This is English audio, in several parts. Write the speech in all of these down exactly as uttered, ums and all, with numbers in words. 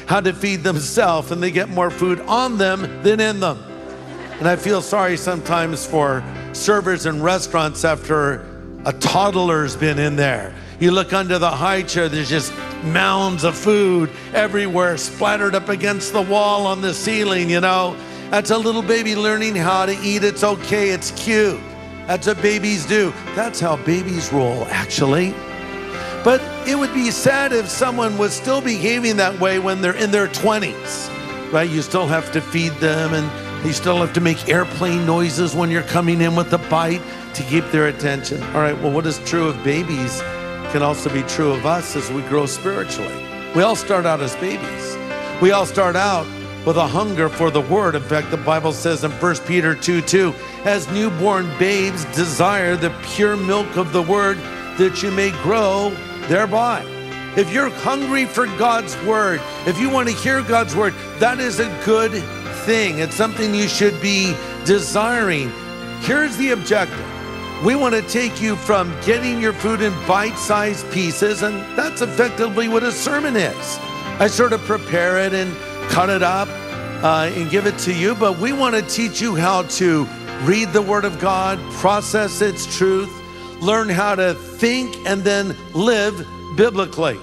how to feed themselves, and they get more food on them than in them. And I feel sorry sometimes for servers in restaurants after a toddler's been in there. You look under the high chair, there's just mounds of food everywhere, splattered up against the wall on the ceiling, you know. That's a little baby learning how to eat. It's okay, it's cute. That's what babies do. That's how babies roll, actually. But it would be sad if someone was still behaving that way when they're in their twenties, right? You still have to feed them, and you still have to make airplane noises when you're coming in with a bite to keep their attention. All right, well, what is true of babies can also be true of us as we grow spiritually. We all start out as babies. We all start out with a hunger for the word. In fact, the Bible says in First Peter two two, as newborn babes desire the pure milk of the word, that you may grow thereby. If you're hungry for God's word, if you want to hear God's word, that is a good thing. It's something you should be desiring. Here's the objective. We want to take you from getting your food in bite-sized pieces, and that's effectively what a sermon is. I sort of prepare it and cut it up uh, and give it to you, but we want to teach you how to read the Word of God, process its truth, learn how to think, and then live biblically.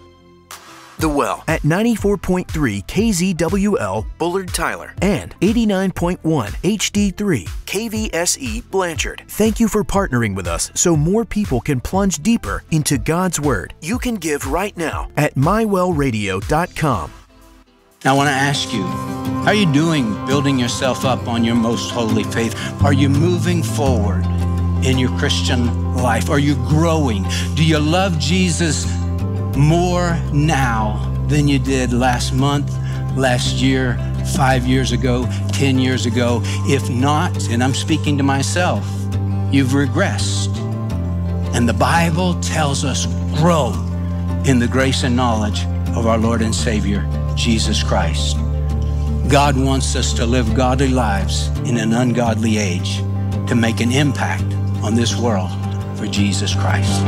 The Well at ninety-four point three K Z W L Bullard Tyler and eighty-nine point one H D three K V S E Blanchard. Thank you for partnering with us so more people can plunge deeper into God's Word. You can give right now at my well radio dot com. Now I want to ask you, how are you doing building yourself up on your most holy faith? Are you moving forward in your Christian life? Are you growing? Do you love Jesus more now than you did last month, last year, five years ago, ten years ago? If not, and I'm speaking to myself, you've regressed. And the Bible tells us grow in the grace and knowledge of our Lord and Savior, Jesus Christ. God wants us to live godly lives in an ungodly age to make an impact on this world for Jesus Christ.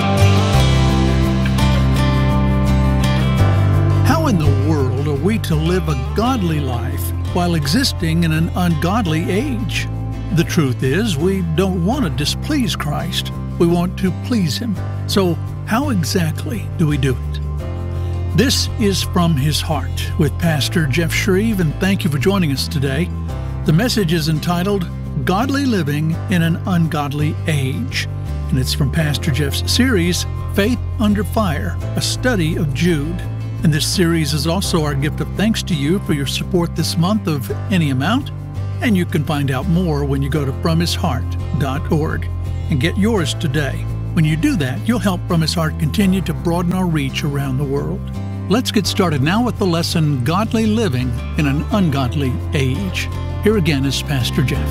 How in the world are we to live a godly life while existing in an ungodly age? The truth is, we don't want to displease Christ. We want to please Him. So how exactly do we do it? This is From His Heart with Pastor Jeff Shreve, and thank you for joining us today. The message is entitled, Godly Living in an Ungodly Age, and it's from Pastor Jeff's series, Faith Under Fire, a study of Jude. And this series is also our gift of thanks to you for your support this month of any amount, and you can find out more when you go to from his heart dot org and get yours today. When you do that, you'll help From His Heart continue to broaden our reach around the world. Let's get started now with the lesson, Godly Living in an Ungodly Age. Here again is Pastor Jeff.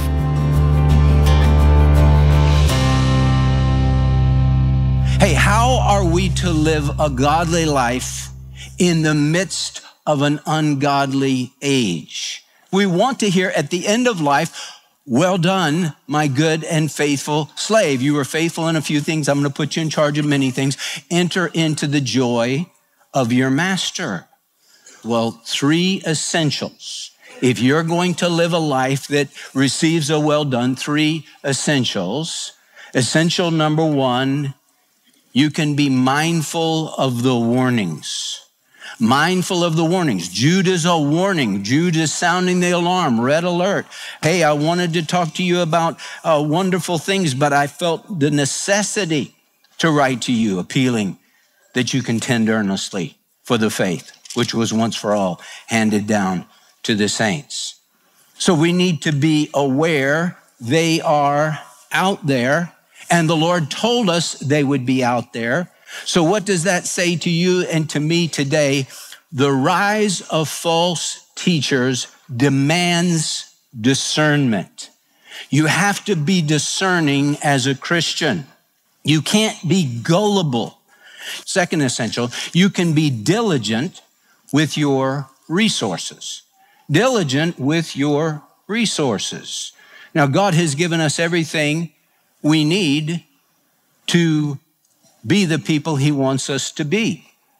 Hey, how are we to live a godly life in the midst of an ungodly age? We want to hear at the end of life, well done, my good and faithful slave. You were faithful in a few things. I'm going to put you in charge of many things. Enter into the joy of your master. Well, three essentials. If you're going to live a life that receives a well done, three essentials. Essential number one, you can be mindful of the warnings. Mindful of the warnings. Jude is a warning. Jude is sounding the alarm, red alert. Hey, I wanted to talk to you about uh, wonderful things, but I felt the necessity to write to you, appealing that you contend earnestly for the faith, which was once for all handed down to the saints. So we need to be aware they are out there, and the Lord told us they would be out there. So what does that say to you and to me today? The rise of false teachers demands discernment. You have to be discerning as a Christian. You can't be gullible. Second essential, you can be diligent with your resources. Diligent with your resources. Now, God has given us everything we need to be the people He wants us to be.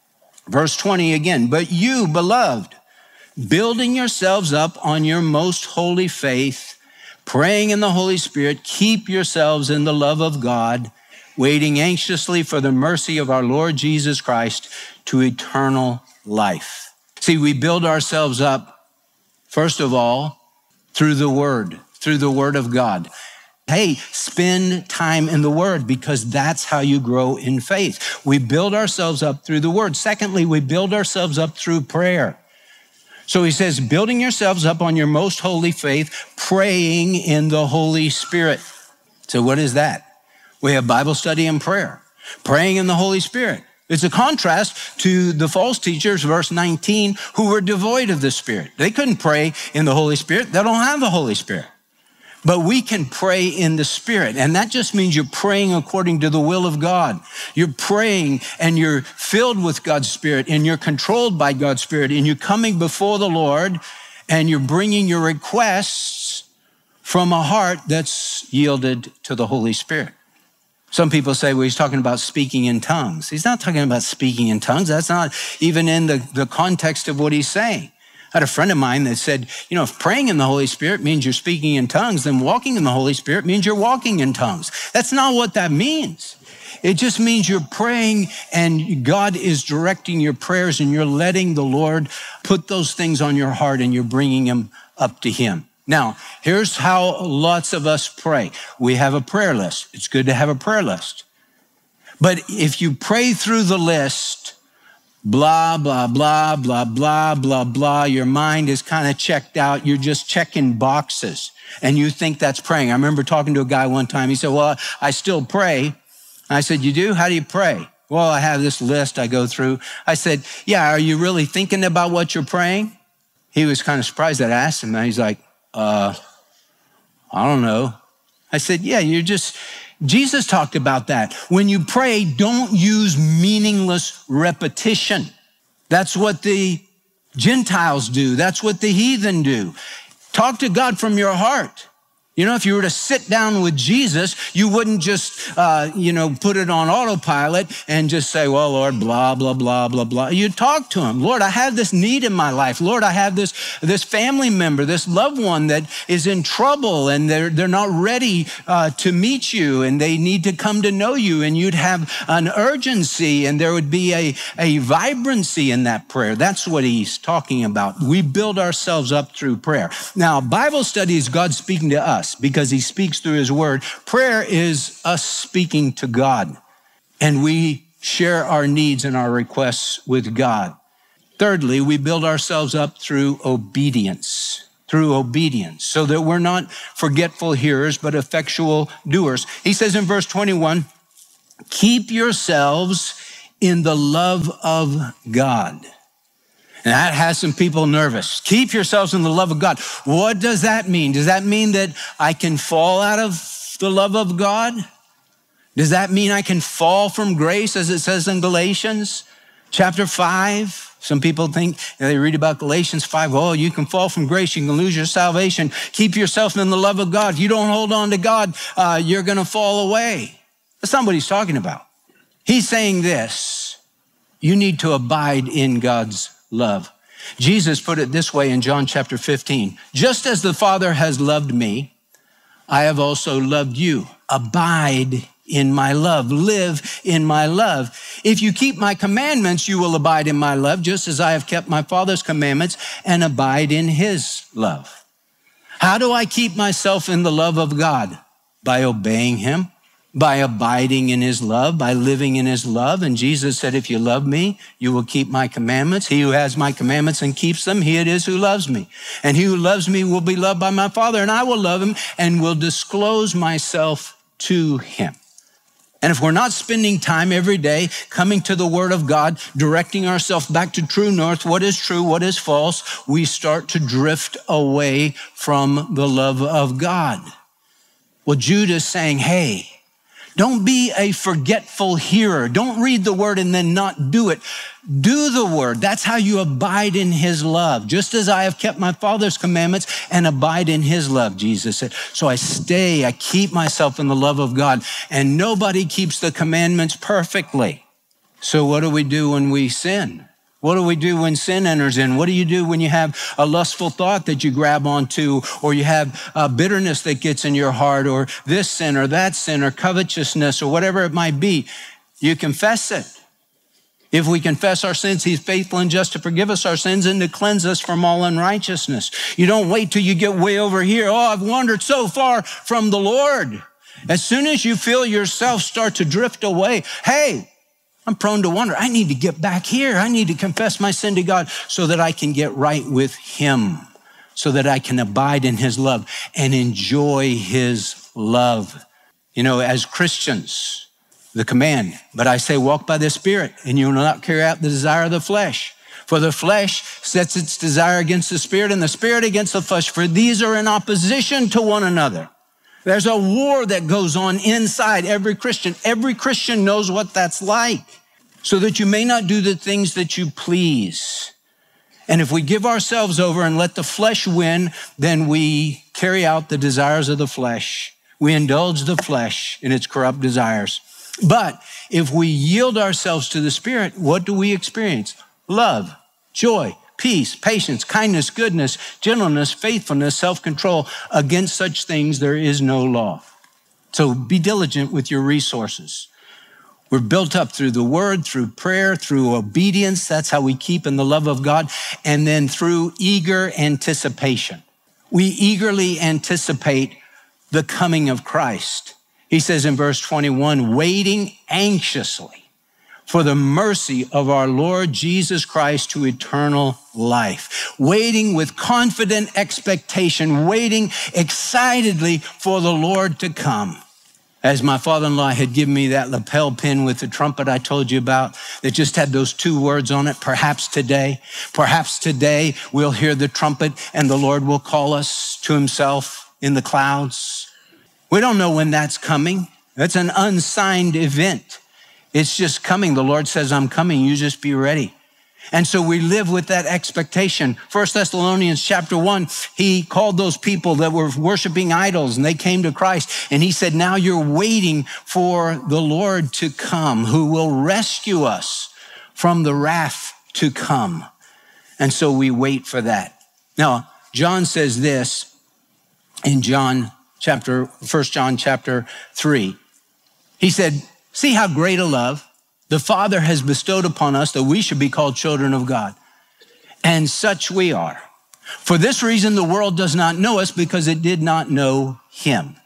Verse twenty again, but you, beloved, building yourselves up on your most holy faith, praying in the Holy Spirit, keep yourselves in the love of God, waiting anxiously for the mercy of our Lord Jesus Christ to eternal life. See, we build ourselves up, first of all, through the Word, through the Word of God. Hey, spend time in the Word because that's how you grow in faith. We build ourselves up through the Word. Secondly, we build ourselves up through prayer. So he says, building yourselves up on your most holy faith, praying in the Holy Spirit. So what is that? We have Bible study and prayer, praying in the Holy Spirit. It's a contrast to the false teachers, verse nineteen, who were devoid of the Spirit. They couldn't pray in the Holy Spirit. They don't have the Holy Spirit. But we can pray in the Spirit. And that just means you're praying according to the will of God. You're praying and you're filled with God's Spirit and you're controlled by God's Spirit and you're coming before the Lord and you're bringing your requests from a heart that's yielded to the Holy Spirit. Some people say, well, he's talking about speaking in tongues. He's not talking about speaking in tongues. That's not even in the, the context of what he's saying. I had a friend of mine that said, you know, if praying in the Holy Spirit means you're speaking in tongues, then walking in the Holy Spirit means you're walking in tongues. That's not what that means. It just means you're praying and God is directing your prayers and you're letting the Lord put those things on your heart and you're bringing them up to him. Now, here's how lots of us pray. We have a prayer list. It's good to have a prayer list. But if you pray through the list, blah, blah, blah, blah, blah, blah, blah. Your mind is kind of checked out. You're just checking boxes and you think that's praying. I remember talking to a guy one time. He said, well, I still pray. I said, you do? How do you pray? Well, I have this list I go through. I said, yeah, are you really thinking about what you're praying? He was kind of surprised that I asked him. He's like, uh, I don't know. I said, yeah, you're just... Jesus talked about that. When you pray, don't use meaningless repetition. That's what the Gentiles do. That's what the heathen do. Talk to God from your heart. You know, if you were to sit down with Jesus, you wouldn't just, uh, you know, put it on autopilot and just say, well, Lord, blah, blah, blah, blah, blah. You talk to him. Lord, I have this need in my life. Lord, I have this, this family member, this loved one that is in trouble and they're, they're not ready uh, to meet you and they need to come to know you, and you'd have an urgency and there would be a, a vibrancy in that prayer. That's what he's talking about. We build ourselves up through prayer. Now, Bible study is God speaking to us, because he speaks through his word. Prayer is us speaking to God, and we share our needs and our requests with God. Thirdly, we build ourselves up through obedience, through obedience, so that we're not forgetful hearers, but effectual doers. He says in verse twenty-one, keep yourselves in the love of God. And that has some people nervous. Keep yourselves in the love of God. What does that mean? Does that mean that I can fall out of the love of God? Does that mean I can fall from grace, as it says in Galatians chapter five? Some people think, they read about Galatians five, oh, you can fall from grace, you can lose your salvation. Keep yourself in the love of God. If you don't hold on to God, uh, you're gonna fall away. That's not what he's talking about. He's saying this, you need to abide in God's love. Jesus put it this way in John chapter fifteen, just as the Father has loved me, I have also loved you. Abide in my love, live in my love. If you keep my commandments, you will abide in my love, just as I have kept my Father's commandments and abide in his love. How do I keep myself in the love of God? By obeying him, by abiding in his love, by living in his love. And Jesus said, if you love me, you will keep my commandments. He who has my commandments and keeps them, he it is who loves me. And he who loves me will be loved by my Father, and I will love him and will disclose myself to him. And if we're not spending time every day coming to the word of God, directing ourselves back to true north, what is true, what is false, we start to drift away from the love of God. Well, Jude is saying, hey, don't be a forgetful hearer. Don't read the word and then not do it. Do the word. That's how you abide in his love. Just as I have kept my Father's commandments and abide in his love, Jesus said. So I stay, I keep myself in the love of God, and nobody keeps the commandments perfectly. So what do we do when we sin? What do we do when sin enters in? What do you do when you have a lustful thought that you grab onto, or you have uh, bitterness that gets in your heart, or this sin or that sin or covetousness or whatever it might be? You confess it. If we confess our sins, he's faithful and just to forgive us our sins and to cleanse us from all unrighteousness. You don't wait till you get way over here. Oh, I've wandered so far from the Lord. As soon as you feel yourself start to drift away, hey, I'm prone to wander. I need to get back here. I need to confess my sin to God so that I can get right with him, so that I can abide in his love and enjoy his love. You know, as Christians, the command, but I say, walk by the Spirit, and you will not carry out the desire of the flesh. For the flesh sets its desire against the Spirit, and the Spirit against the flesh, for these are in opposition to one another. There's a war that goes on inside every Christian. Every Christian knows what that's like, so that you may not do the things that you please. And if we give ourselves over and let the flesh win, then we carry out the desires of the flesh. We indulge the flesh in its corrupt desires. But if we yield ourselves to the Spirit, what do we experience? Love, joy, peace, patience, kindness, goodness, gentleness, faithfulness, self-control. Against such things there is no law. So be diligent with your resources. We're built up through the word, through prayer, through obedience. That's how we keep in the love of God. And then through eager anticipation. We eagerly anticipate the coming of Christ. He says in verse twenty-one, waiting anxiously for the mercy of our Lord Jesus Christ to eternal life. Waiting with confident expectation, waiting excitedly for the Lord to come. As my father-in-law had given me that lapel pin with the trumpet I told you about that just had those two words on it, perhaps today. Perhaps today we'll hear the trumpet and the Lord will call us to himself in the clouds. We don't know when that's coming. That's an unsigned event. It's just coming. The Lord says, I'm coming. You just be ready. And so we live with that expectation. First Thessalonians chapter one, he called those people that were worshiping idols and they came to Christ. And he said, now you're waiting for the Lord to come who will rescue us from the wrath to come. And so we wait for that. Now, John says this in John chapter, First John chapter three. He said, see how great a love the Father has bestowed upon us that we should be called children of God. And such we are. For this reason, the world does not know us because it did not know him.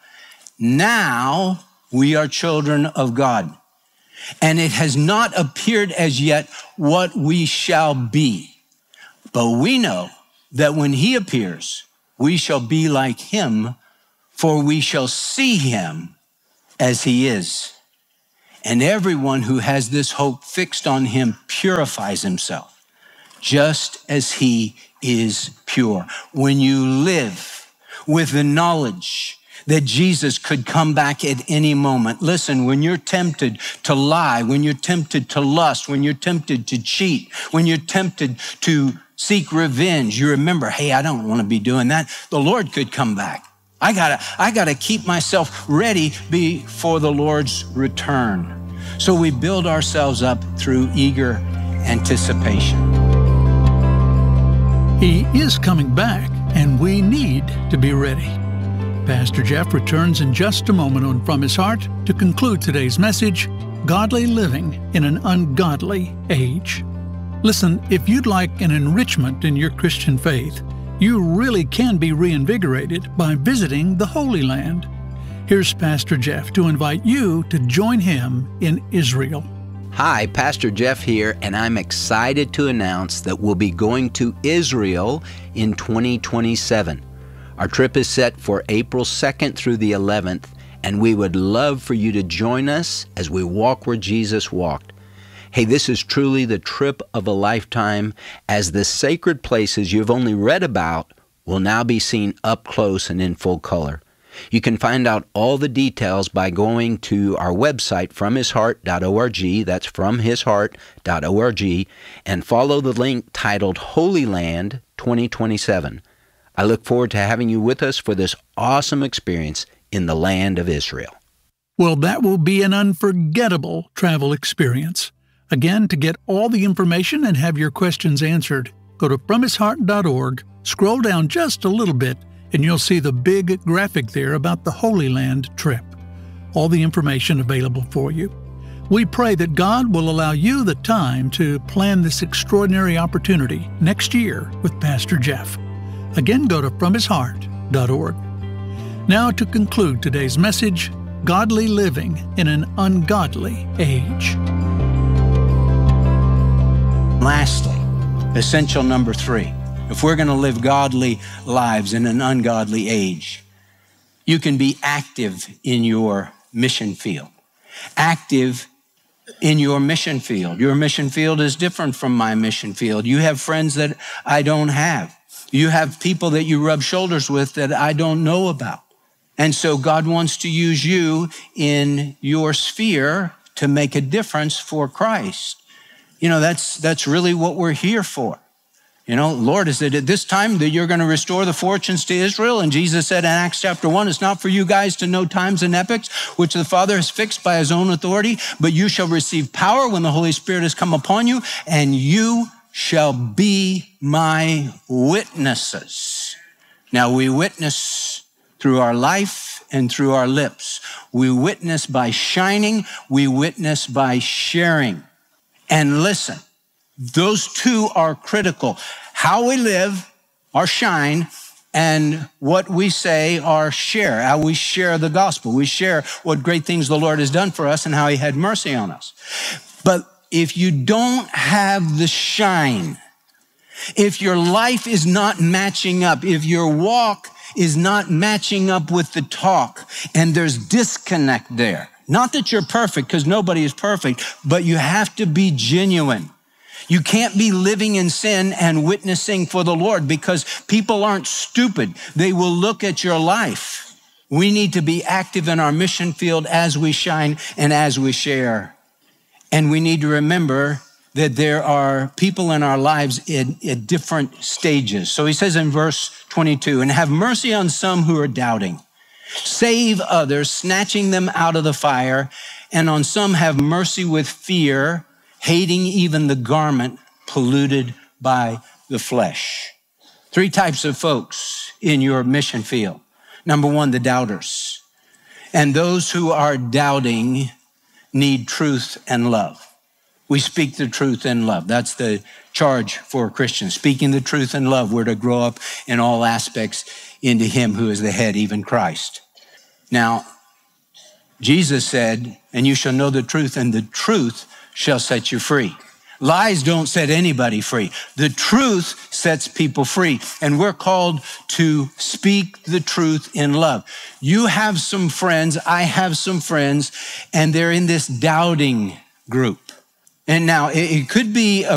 Now we are children of God. And it has not appeared as yet what we shall be. But we know that when he appears, we shall be like him, for we shall see him as he is. And everyone who has this hope fixed on him purifies himself, just as he is pure. When you live with the knowledge that Jesus could come back at any moment. Listen, when you're tempted to lie, when you're tempted to lust, when you're tempted to cheat, when you're tempted to seek revenge, you remember, hey, I don't want to be doing that. The Lord could come back. I gotta, I gotta keep myself ready before the Lord's return. So we build ourselves up through eager anticipation. He is coming back, and we need to be ready. Pastor Jeff returns in just a moment on From His Heart to conclude today's message, Godly Living in an Ungodly Age. Listen, if you'd like an enrichment in your Christian faith, you really can be reinvigorated by visiting the Holy Land. Here's Pastor Jeff to invite you to join him in Israel. Hi, Pastor Jeff here, and I'm excited to announce that we'll be going to Israel in twenty twenty-seven. Our trip is set for April second through the eleventh, and we would love for you to join us as we walk where Jesus walked. Hey, this is truly the trip of a lifetime, as the sacred places you've only read about will now be seen up close and in full color. You can find out all the details by going to our website, from his heart dot org, that's from his heart dot org, and follow the link titled Holy Land twenty twenty-seven. I look forward to having you with us for this awesome experience in the land of Israel. Well, that will be an unforgettable travel experience. Again, to get all the information and have your questions answered, go to from his heart dot org, scroll down just a little bit, and you'll see the big graphic there about the Holy Land trip. All the information available for you. We pray that God will allow you the time to plan this extraordinary opportunity next year with Pastor Jeff. Again, go to from his heart dot org. Now to conclude today's message, Godly Living in an Ungodly Age. Lastly, essential number three, if we're going to live godly lives in an ungodly age, you can be active in your mission field. Active in your mission field. Your mission field is different from my mission field. You have friends that I don't have. You have people that you rub shoulders with that I don't know about. And so God wants to use you in your sphere to make a difference for Christ. You know, that's that's really what we're here for. You know, Lord, is it at this time that you're going to restore the fortunes to Israel? And Jesus said in Acts chapter one, it's not for you guys to know times and epochs, which the Father has fixed by his own authority, but you shall receive power when the Holy Spirit has come upon you, and you shall be my witnesses. Now we witness through our life and through our lips. We witness by shining, we witness by sharing. And listen, those two are critical. How we live, our shine, and what we say, our share, how we share the gospel. We share what great things the Lord has done for us and how he had mercy on us. But if you don't have the shine, if your life is not matching up, if your walk is not matching up with the talk, and there's disconnect there, not that you're perfect, because nobody is perfect, but you have to be genuine. You can't be living in sin and witnessing for the Lord, because people aren't stupid. They will look at your life. We need to be active in our mission field as we shine and as we share. And we need to remember that there are people in our lives in, at different stages. So he says in verse twenty-two, and have mercy on some who are doubting. Save others, snatching them out of the fire, and on some have mercy with fear, hating even the garment polluted by the flesh. Three types of folks in your mission field. Number one, the doubters. And those who are doubting need truth and love. We speak the truth in love. That's the charge for Christians. Speaking the truth in love, we're to grow up in all aspects into him who is the head, even Christ. Now, Jesus said, and you shall know the truth, and the truth shall set you free. Lies don't set anybody free. The truth sets people free. And we're called to speak the truth in love. You have some friends, I have some friends, and they're in this doubting group. And now it could be a